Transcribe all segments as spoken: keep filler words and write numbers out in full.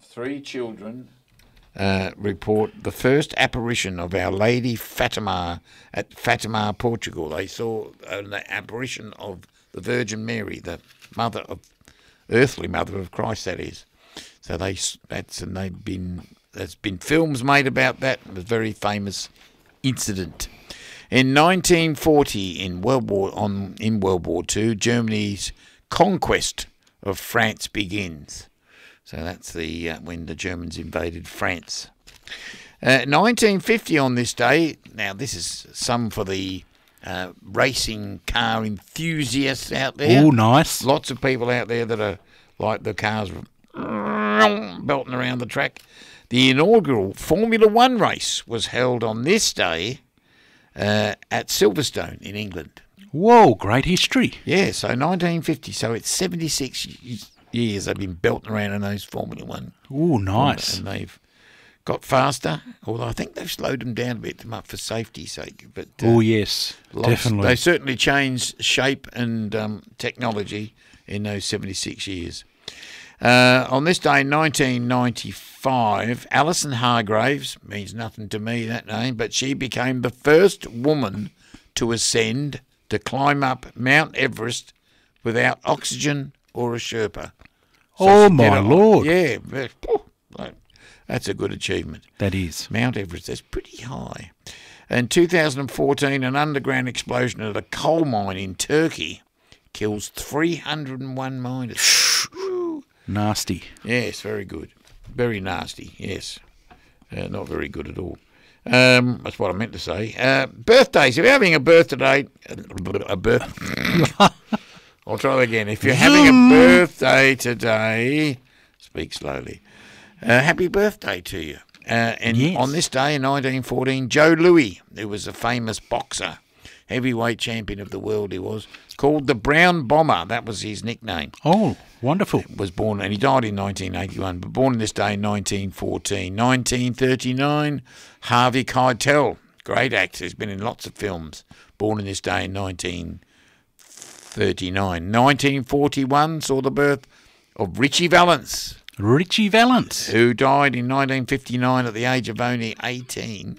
three children uh, report the first apparition of Our Lady Fatima at Fatima, Portugal. They saw an apparition of the Virgin Mary, the mother of, earthly mother of Christ, that is. So they that's and they've been there's been films made about that. It was a very famous incident. In nineteen forty, in World War on in World War Two, Germany's conquest of France begins. So that's the uh, when the Germans invaded France. Uh, nineteen fifty on this day. Now this is some for the uh, racing car enthusiasts out there. Oh, nice! Lots of people out there that are like the cars belting around the track. The inaugural Formula One race was held on this day uh, at Silverstone in England. Whoa, great history. Yeah, so nineteen fifty. So it's seventy-six years they've been belting around in those Formula One. Oh, nice. And they've got faster, although I think they've slowed them down a bit for safety's sake. But uh, oh, yes, lots, definitely. They certainly changed shape and um, technology in those seventy-six years. Uh, on this day, nineteen ninety-five, Alison Hargraves, means nothing to me, that name, but she became the first woman to ascend, to climb up Mount Everest without oxygen or a Sherpa. So oh, my Lord. Yeah, that's a good achievement. That is. Mount Everest, that's pretty high. In two thousand fourteen, an underground explosion at a coal mine in Turkey kills three hundred one miners. Nasty. Yes, very good. Very nasty, yes. Uh, not very good at all. Um, that's what I meant to say. Uh, birthdays. If you're having a birthday... A birth... I'll try that again. If you're having a birthday today... Speak slowly. Uh, happy birthday to you. Uh, and yes. On this day in nineteen fourteen, Joe Louis, who was a famous boxer, heavyweight champion of the world he was, called the Brown Bomber. That was his nickname. Oh, wonderful. Was born, and he died in nineteen eighty-one, but born in this day in nineteen fourteen. nineteen thirty-nine, Harvey Keitel, great actor, has been in lots of films, born in this day in nineteen thirty-nine. nineteen forty-one saw the birth of Richie Valens. Richie Valens. Who died in nineteen fifty-nine at the age of only eighteen.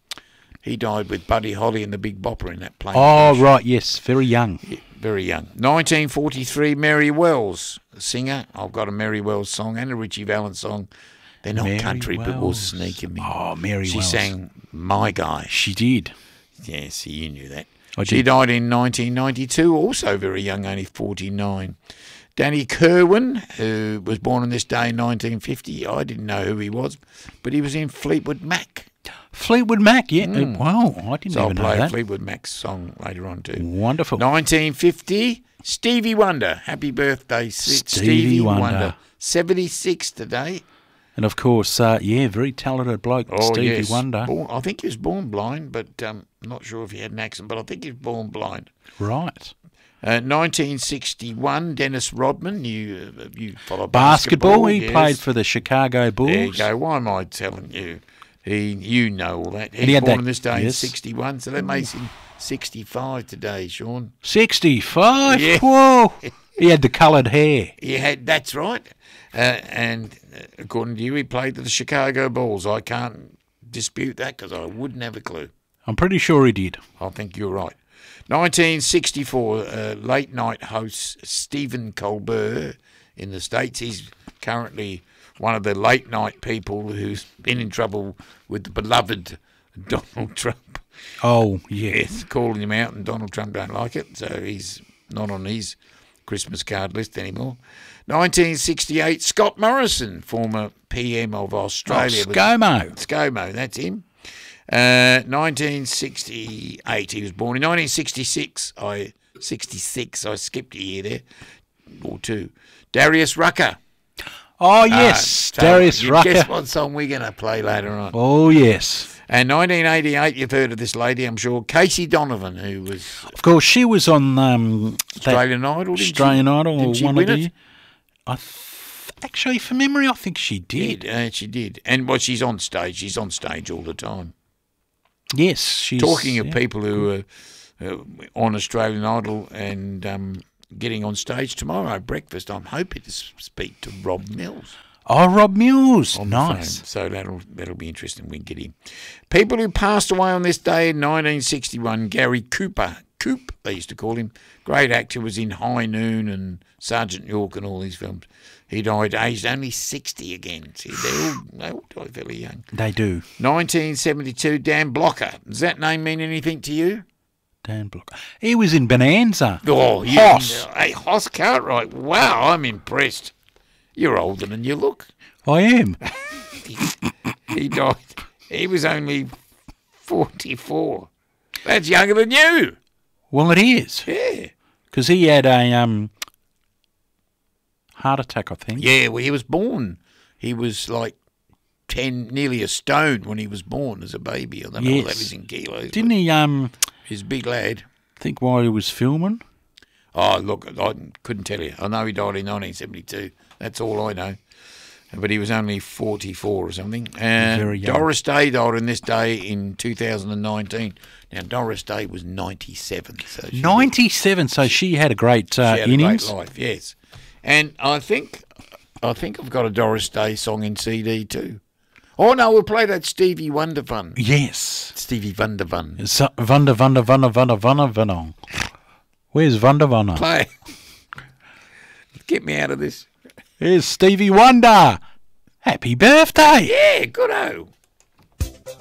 He died with Buddy Holly and the Big Bopper in that plane. Oh, right, yes, very young. Yeah, very young. nineteen forty-three, Mary Wells, a singer. I've got a Mary Wells song and a Richie Valens song. They're not Mary country, Wells. but will sneak in me. Oh, Mary she Wells. She sang My Guy. She did. Yes, you knew that. I she did. died in nineteen ninety-two, also very young, only forty-nine. Danny Kerwin, who was born on this day in nineteen fifty. I didn't know who he was, but he was in Fleetwood Mac. Fleetwood Mac, yeah. Mm. Wow, I didn't so I'll even know play that. a Fleetwood Mac song later on too. Wonderful. nineteen fifty, Stevie Wonder. Happy birthday, Stevie, Stevie Wonder. Wonder. seventy-six today. And of course, uh, yeah, very talented bloke, Oh, Stevie yes. Wonder. Born, I think he was born blind, but um, I'm not sure if he had an accent, but I think he was born blind. Right. Uh, nineteen sixty-one, Dennis Rodman. You uh, you follow Basketball, basketball. he yes. played for the Chicago Bulls. There you go. Why am I telling you? He, you know all that. He's he had born that- on this day yes. in sixty-one, so that makes him sixty-five today, Sean. sixty-five? Yeah. Whoa. He had the coloured hair. He had, that's right. Uh, and uh, according to you, he played for the Chicago Bulls. I can't dispute that because I wouldn't have a clue. I'm pretty sure he did. I think you're right. nineteen sixty-four, uh, late night host Stephen Colbert in the States. He's currently one of the late night people who's been in trouble with the beloved Donald Trump. Oh, yes. Yes, calling him out, and Donald Trump don't like it, so he's not on his Christmas card list anymore. nineteen sixty-eight, Scott Morrison, former P M of Australia. Oh, ScoMo. ScoMo, that's him. Uh, nineteen sixty-eight, he was born. In nineteen sixty-six, I sixty-six, I skipped a year there, or two. Darius Rucker. Oh, yes, Uh, Darius you Rucker. Guess what song we're going to play later on? Oh, yes. And nineteen eighty-eight, you've heard of this lady, I'm sure, Casey Donovan, who was Of course, she was on um, that Australian Idol, didn't Australian she? Idol, Didn't or she one win of it? the. I th- actually, from memory, I think she did. Did, uh, she did. And well, she's on stage. She's on stage all the time. Yes, she's Talking of yeah. people who are uh, on Australian Idol and um, getting on stage tomorrow, breakfast, I'm hoping to s- speak to Rob Mills. Oh, Rob Mills. on the Nice. phone. So that'll that'll be interesting. We can get him. People who passed away on this day in nineteen sixty-one. Gary Cooper, Coop, they used to call him. Great actor, was in High Noon and Sergeant York and all these films. He died aged only sixty again. See, they all they all die fairly young. They do. nineteen seventy-two. Dan Blocker. Does that name mean anything to you? Dan Blocker. He was in Bonanza. Oh, you, Hoss. Hey, Hoss Cartwright. Wow, I'm impressed. You're older than you look. I am. He, he died. He was only forty-four. That's younger than you. Well, it is. Yeah. Because he had a um, heart attack, I think. Yeah, well, he was born. He was like ten, nearly a stone when he was born as a baby. I don't know Yes. what that is in kilos. Didn't he um, He's a big lad. think while he was filming? Oh, look, I couldn't tell you. I know he died in nineteen seventy-two. That's all I know. But he was only forty-four or something. Uh, Very young. Doris Day died on this day in two thousand nineteen. Now, Doris Day was ninety-seven. So she ninety-seven, so she had a great uh, She had innings. a great life, yes. And I think I think I've got a Doris Day song in C D too. Oh, no, we'll play that Stevie Wonder Fun. Yes. Stevie Wonder Fun. So, Vanda, Vanda, Vanda, Vanda, Vanda, Vanda. Where's Vanda, Vanda? Play. Get me out of this. Here's Stevie Wonder. Happy birthday. Yeah, good-o.